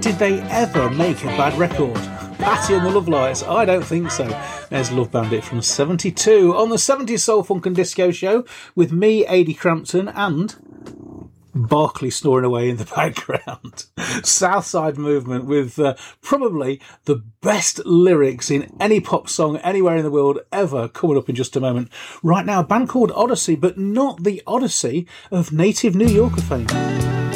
Did they ever make a bad record? Patty and the Lovelights? I don't think so. There's Love Bandit from 72 on the 70s Soul, Funk and Disco Show with me, Ady Crampton, and Barclay snoring away in the background. Southside Movement with probably the best lyrics in any pop song anywhere in the world ever, coming up in just a moment. Right now, a band called Odyssey, but not the Odyssey of native New Yorker fame.